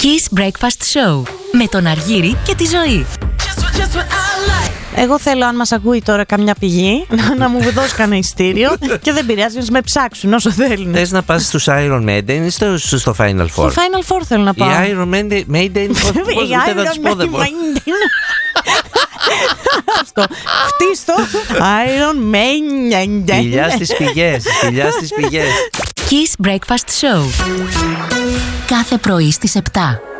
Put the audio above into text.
Kiss Breakfast Show με τον Αργύρη και τη Ζωή. Εγώ θέλω, αν μας ακούει τώρα καμιά πηγή, να μου δώσει κανένα ειστήριο και δεν πειράζει, να με ψάξουν όσο θέλουν. Θες να πας στους Iron Maiden ή στο Final Four? Στο Final Four θέλω να πάω. Οι Iron Maiden, πώς δεν θα τους πω, δεν μπορώ. Αυτό, χτίστο Iron Maiden. Φιλιά στις πηγές, φιλιά στις πηγές. Kiss Breakfast Show κάθε πρωί στις 7.